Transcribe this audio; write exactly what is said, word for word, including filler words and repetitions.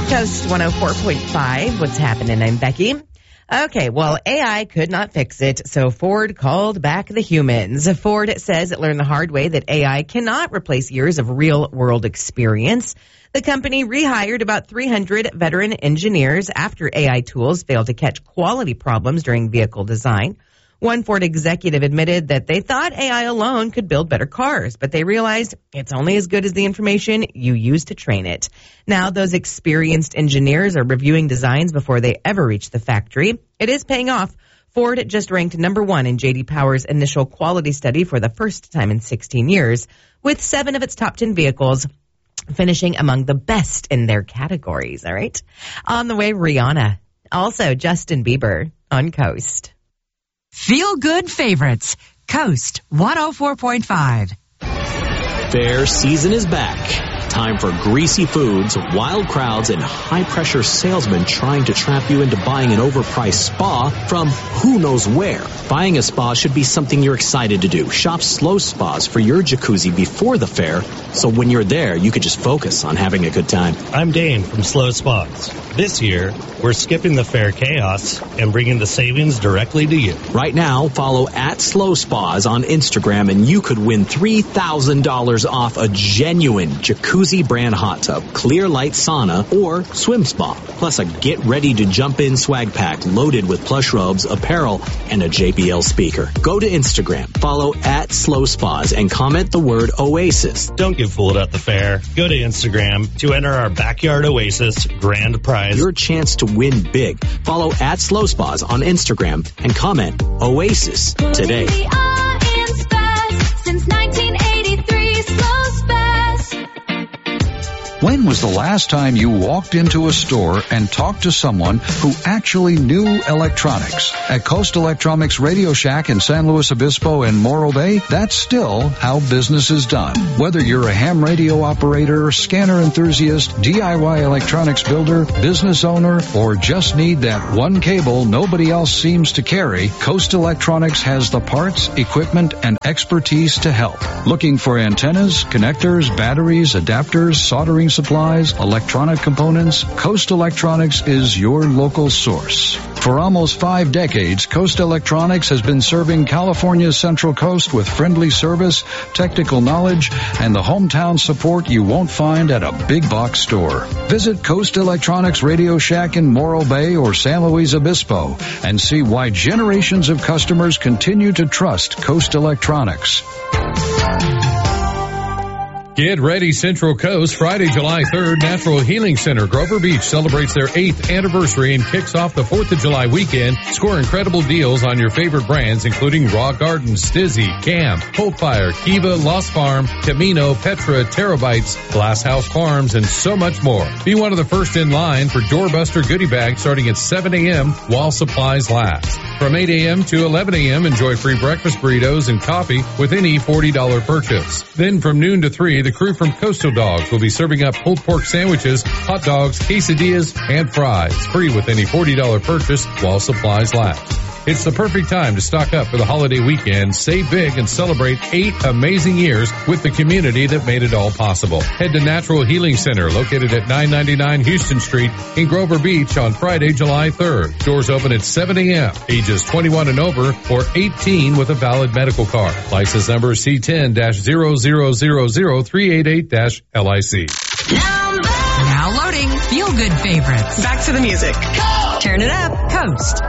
Coast one oh four point five. What's happening? I'm Becky. Okay, well, A I could not fix it, so Ford called back the humans. Ford says it learned the hard way that A I cannot replace years of real-world experience. The company rehired about three hundred veteran engineers after A I tools failed to catch quality problems during vehicle design. One Ford executive admitted that they thought A I alone could build better cars, but they realized it's only as good as the information you use to train it. Now, those experienced engineers are reviewing designs before they ever reach the factory. It is paying off. Ford just ranked number one in J D Power's initial quality study for the first time in sixteen years, with seven of its top ten vehicles finishing among the best in their categories. All right. On the way, Rihanna. Also, Justin Bieber on Coast. Feel good favorites. Coast one oh four point five. Fair season is back. Time for greasy foods, wild crowds, and high-pressure salesmen trying to trap you into buying an overpriced spa from who knows where. Buying a spa should be something you're excited to do. Shop Slow Spas for your jacuzzi before the fair, so when you're there, you can just focus on having a good time. I'm Dane from Slow Spas. This year, we're skipping the fair chaos and bringing the savings directly to you. Right now, follow at Slow Spas on Instagram, and you could win three thousand dollars off a genuine jacuzzi brand hot tub, clear light sauna, or swim spa. Plus a get ready to jump in swag pack loaded with plush robes, apparel, and a J B L speaker. Go to Instagram, follow at Slow Spas, and comment the word Oasis. Don't get fooled at the fair. Go to Instagram to enter our Backyard Oasis grand prize. Your chance to win big. Follow at Slow Spas on Instagram and comment Oasis today. Since nineteen eighty-three, Slow Spas. When was the last time you walked into a store and talked to someone who actually knew electronics? At Coast Electronics Radio Shack in San Luis Obispo and Morro Bay, that's still how business is done. Whether you're a ham radio operator, scanner enthusiast, D I Y electronics builder, business owner, or just need that one cable nobody else seems to carry, Coast Electronics has the parts, equipment, and expertise to help. Looking for antennas, connectors, batteries, adapters, soldering supplies, electronic components? Coast Electronics is your local source. For almost five decades, Coast Electronics has been serving California's Central Coast with friendly service, technical knowledge, and the hometown support you won't find at a big box store. Visit Coast Electronics Radio Shack in Morro Bay or San Luis Obispo and see why generations of customers continue to trust Coast Electronics. Get ready, Central Coast. Friday, July third, Natural Healing Center, Grover Beach, celebrates their eighth anniversary and kicks off the fourth of July weekend. Score incredible deals on your favorite brands, including Raw Garden, Stizzy, Cam, Holdfire, Kiva, Lost Farm, Camino, Petra, Terabytes, Glass House Farms, and so much more. Be one of the first in line for Doorbuster goodie bags starting at seven a.m. while supplies last. From eight a.m. to eleven a.m., enjoy free breakfast burritos and coffee with any forty dollars purchase. Then from noon to three, the crew from Coastal Dogs will be serving up pulled pork sandwiches, hot dogs, quesadillas, and fries, free with any forty dollars purchase while supplies last. It's the perfect time to stock up for the holiday weekend, save big, and celebrate eight amazing years with the community that made it all possible. Head to Natural Healing Center, located at nine ninety-nine Houston Street in Grover Beach on Friday, July third. Doors open at seven a.m. Ages twenty-one and over or eighteen with a valid medical card. License number C ten dash zero zero zero zero three eight eight dash L I C. Now loading. Feel good favorites. Back to the music. Turn it up. Coast